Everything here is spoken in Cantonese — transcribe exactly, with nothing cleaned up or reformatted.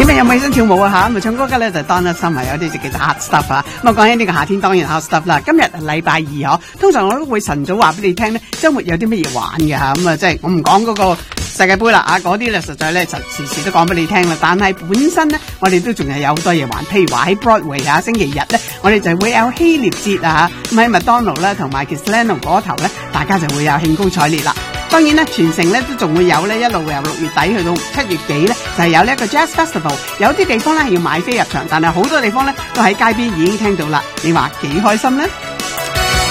點解有冇起身跳舞啊吓？咁啊唱歌嘅咧就 Donna Summer 有啲就叫做 Hot Stuff 啊。咁啊講起呢個夏天當然 Hot Stuff 啦。今日禮拜二嗬，通常我都會晨早話俾你聽咧，周末有啲乜嘢玩嘅吓。咁啊即係我唔講嗰個世界盃啦啊，嗰啲咧實在咧就時時都講俾你聽啦。但係本身咧，我哋都仲係有好多嘢玩。譬如話喺 Broadway 啊，星期日咧，我哋就會有希臘節啊。咁喺麥當勞咧同埋 Kislano 嗰頭咧，大家就會有興高采烈啦。當然咧，全城咧都仲會有咧，一路由六月底去到七月幾咧，就係、是、有呢一個 Jazz Festival。有啲地方咧係要買飛入場，但係好多地方咧都喺街邊已經聽到啦。你話幾開心咧？